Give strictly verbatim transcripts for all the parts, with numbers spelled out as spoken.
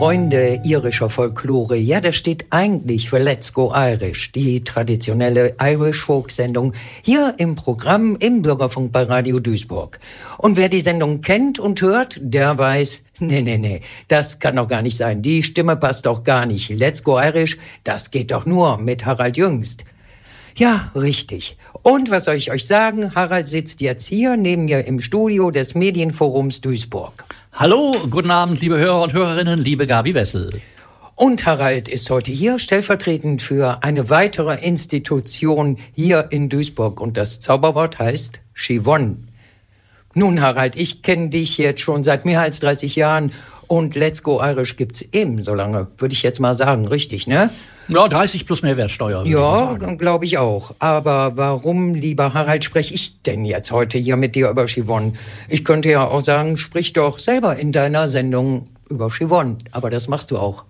Freunde irischer Folklore, ja, das steht eigentlich für Let's Go Irish, die traditionelle Irish-Folk-Sendung hier im Programm im Bürgerfunk bei Radio Duisburg. Und wer die Sendung kennt und hört, der weiß, nee, nee, nee, das kann doch gar nicht sein. Die Stimme passt doch gar nicht. Let's Go Irish, das geht doch nur mit Harald Jüngst. Ja, richtig. Und was soll ich euch sagen? Harald sitzt jetzt hier neben mir im Studio des Medienforums Duisburg. Hallo, guten Abend, liebe Hörer und Hörerinnen, liebe Gabi Wessel. Und Harald ist heute hier stellvertretend für eine weitere Institution hier in Duisburg. Und das Zauberwort heißt Siobhan. Nun, Harald, ich kenne dich jetzt schon seit mehr als dreißig Jahren und Let's Go Irish gibt's ebenso lange, würde ich jetzt mal sagen, richtig, ne? Ja, dreißig plus Mehrwertsteuer. Ja, glaube ich auch. Aber warum, lieber Harald, spreche ich denn jetzt heute hier mit dir über Siobhan? Ich könnte ja auch sagen, sprich doch selber in deiner Sendung über Siobhan. Aber das machst du auch.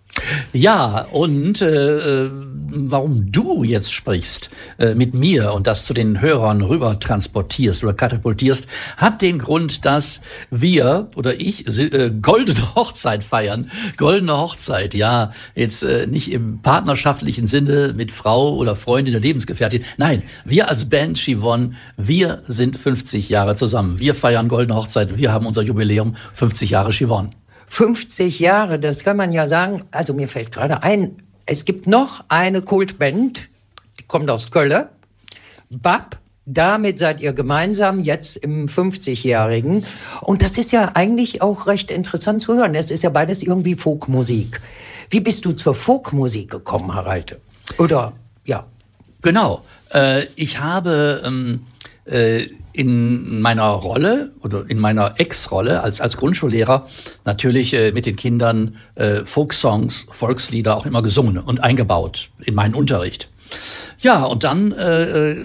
Ja, und äh, warum du jetzt sprichst äh, mit mir und das zu den Hörern rüber transportierst oder katapultierst, hat den Grund, dass wir oder ich äh, goldene Hochzeit feiern. Goldene Hochzeit, ja, jetzt äh, nicht im partnerschaftlichen Sinne mit Frau oder Freundin oder Lebensgefährtin. Nein, wir als Band Siobhan, wir sind fünfzig Jahre zusammen. Wir feiern goldene Hochzeit, wir haben unser Jubiläum, fünfzig Jahre Siobhan. fünfzig Jahre, das kann man ja sagen. Also mir fällt gerade ein, es gibt noch eine Kultband, die kommt aus Köln, Bab. Damit seid ihr gemeinsam jetzt im fünfzigjährigen. Und das ist ja eigentlich auch recht interessant zu hören. Es ist ja beides irgendwie Folkmusik. Wie bist du zur Folkmusik gekommen, Harald? Oder, ja. Genau. Äh, ich habe ähm, äh, in meiner Rolle oder in meiner Ex-Rolle als als Grundschullehrer natürlich äh, mit den Kindern äh, Folksongs, Volkslieder auch immer gesungen und eingebaut in meinen Unterricht. Ja, und dann äh,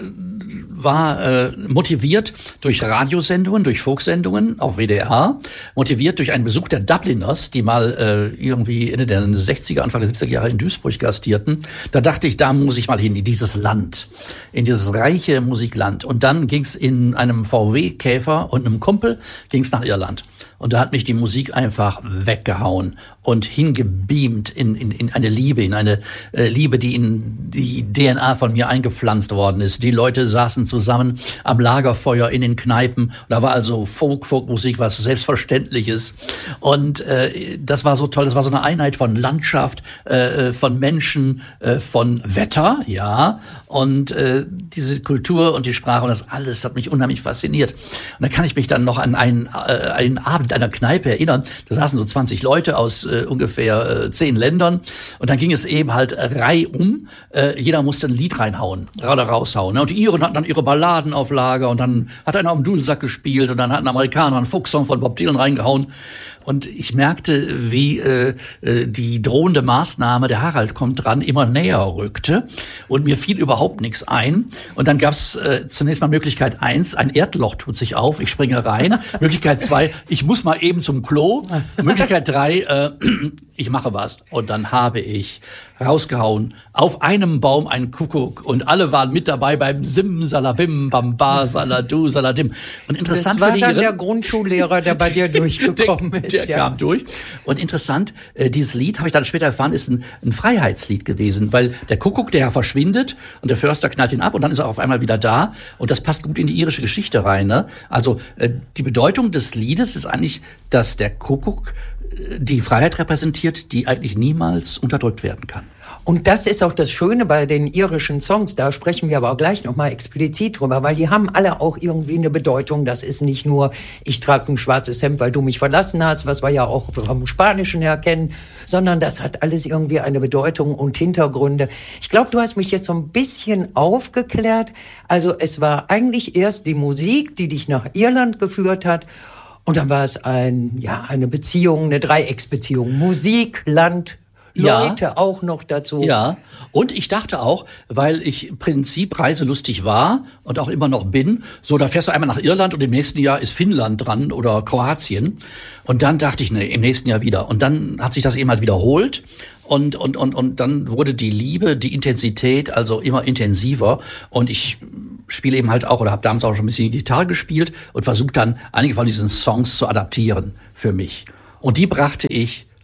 war äh, motiviert durch Radiosendungen, durch Folksendungen auf W D R, motiviert durch einen Besuch der Dubliners, die mal äh, irgendwie Ende der sechziger, Anfang der siebziger Jahre in Duisburg gastierten. Da dachte ich, da muss ich mal hin, in dieses Land, in dieses reiche Musikland. Und dann ging's in einem V W-Käfer und einem Kumpel ging's nach Irland. Und da hat mich die Musik einfach weggehauen und hingebeamt in, in, in eine Liebe, in eine äh, Liebe, die in die D N A von mir eingepflanzt worden ist. Die Leute saßen zusammen am Lagerfeuer in den Kneipen. Und da war also Folk, Folkmusik, was Selbstverständliches. Und äh, das war so toll. Das war so eine Einheit von Landschaft, äh, von Menschen, äh, von Wetter, ja. Und äh, diese Kultur und die Sprache und das alles hat mich unheimlich fasziniert. Und da kann ich mich dann noch an einen, äh, einen Abend einer Kneipe erinnern. Da saßen so zwanzig Leute aus äh, ungefähr äh, zehn Ländern. Und dann ging es eben halt reihum. Äh, jeder musste ein Lied reinhauen oder raushauen. Ne? Und die Iren hatten dann ihre Balladen auf Lager. Und dann hat einer auf dem Dudelsack gespielt. Und dann hat ein Amerikaner einen Folksong von Bob Dylan reingehauen. Und ich merkte, wie äh, die drohende Maßnahme, der Harald kommt dran, immer näher rückte. Und mir fiel überhaupt nichts ein. Und dann gab es äh, zunächst mal Möglichkeit eins, ein Erdloch tut sich auf, ich springe rein. Möglichkeit zwei, ich muss mal eben zum Klo. Möglichkeit drei, äh, ich mache was. Und dann habe ich rausgehauen, auf einem Baum ein Kuckuck. Und alle waren mit dabei beim Sim, Salabim, Bamba, Saladu, Saladim. Und interessant das war für die dann Iren, der Grundschullehrer, der bei dir durchgekommen der, ist. Der ja. kam durch. Und interessant, äh, dieses Lied, habe ich dann später erfahren, ist ein, ein Freiheitslied gewesen, weil der Kuckuck, der verschwindet und der Förster knallt ihn ab und dann ist er auf einmal wieder da. Und das passt gut in die irische Geschichte rein. Ne? Also äh, die Bedeutung des Liedes ist eigentlich, dass der Kuckuck äh, die Freiheit repräsentiert, die eigentlich niemals unterdrückt werden kann. Und das ist auch das Schöne bei den irischen Songs, da sprechen wir aber auch gleich nochmal explizit drüber, weil die haben alle auch irgendwie eine Bedeutung. Das ist nicht nur, ich trage ein schwarzes Hemd, weil du mich verlassen hast, was wir ja auch vom Spanischen her kennen, sondern das hat alles irgendwie eine Bedeutung und Hintergründe. Ich glaube, du hast mich jetzt so ein bisschen aufgeklärt. Also es war eigentlich erst die Musik, die dich nach Irland geführt hat. Und dann war es ein, ja, eine Beziehung, eine Dreiecksbeziehung. Musik, Land, Leute ja, auch noch dazu. Ja, und ich dachte auch, weil ich im Prinzip reiselustig war und auch immer noch bin, so da fährst du einmal nach Irland und im nächsten Jahr ist Finnland dran oder Kroatien. Und dann dachte ich, ne, im nächsten Jahr wieder. Und dann hat sich das eben halt wiederholt. Und, und, und, und dann wurde die Liebe, die Intensität also immer intensiver. Und ich spiele eben halt auch oder habe damals auch schon ein bisschen Gitarre gespielt und versucht dann einige von diesen Songs zu adaptieren für mich. Und die brachte ich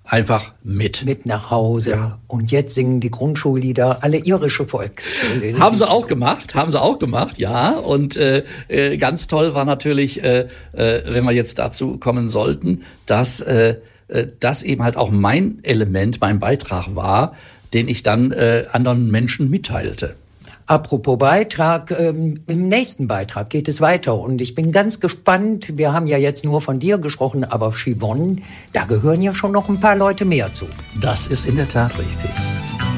einfach mit. Mit nach Hause. Ja. Und jetzt singen die Grundschullieder alle irische Volkslieder. Haben sie auch gemacht, haben sie auch gemacht, ja. Und äh, äh, ganz toll war natürlich, äh, äh, wenn wir jetzt dazu kommen sollten, dass äh, das eben halt auch mein Element, mein Beitrag war, den ich dann äh, anderen Menschen mitteilte. Apropos Beitrag, ähm, im nächsten Beitrag geht es weiter und ich bin ganz gespannt, wir haben ja jetzt nur von dir gesprochen, aber Siobhan, da gehören ja schon noch ein paar Leute mehr zu. Das ist in der Tat richtig.